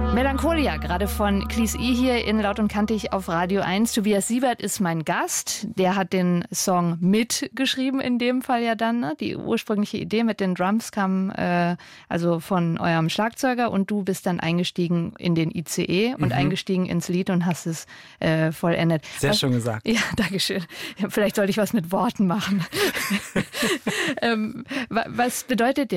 Melancholia, gerade von Cleese E. hier in Laut und Kantig auf Radio 1. Tobias Siebert ist mein Gast. Der hat den Song mitgeschrieben, in dem Fall ja dann. Ne? Die ursprüngliche Idee mit den Drums kam also von eurem Schlagzeuger und du bist dann eingestiegen in den ICE und eingestiegen ins Lied und hast es vollendet. Sehr schön gesagt. Ja, dankeschön. Ja, vielleicht sollte ich was mit Worten machen. Was bedeutet